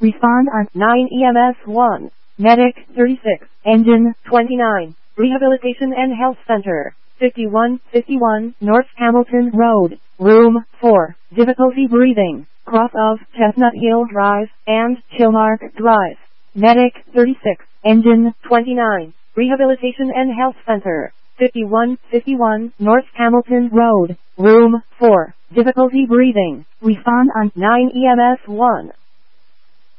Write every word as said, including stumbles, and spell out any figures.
Respond on nine E M S one. Medic thirty-six. Engine twenty-nine. Rehabilitation and Health Center. fifty-one fifty-one North Hamilton Road. Room four. Difficulty breathing. Cross of Chestnut Hill Drive and Chilmark Drive. Medic thirty-six. Engine twenty-nine. Rehabilitation and Health Center. fifty-one fifty-one North Hamilton Road. Room four. Difficulty breathing. Respond on nine E M S one.